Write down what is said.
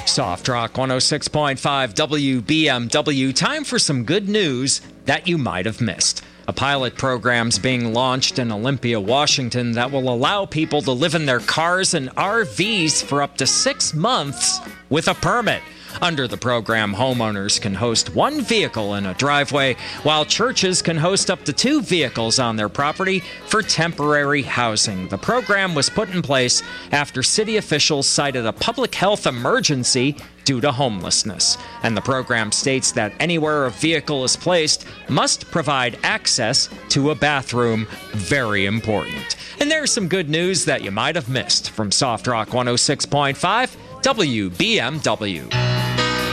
Soft Rock 106.5 WBMW. Time for some good news that you might have missed. A pilot program's being launched in Olympia, Washington that will allow people to live in their cars and RVs for up to 6 months with a permit. Under the program, homeowners can host 1 vehicle in a driveway, while churches can host up to 2 vehicles on their property for temporary housing. The program was put in place after city officials cited a public health emergency due to homelessness. And the program states that anywhere a vehicle is placed must provide access to a bathroom. Very important. And there's some good news that you might have missed from Soft Rock 106.5 WBMW.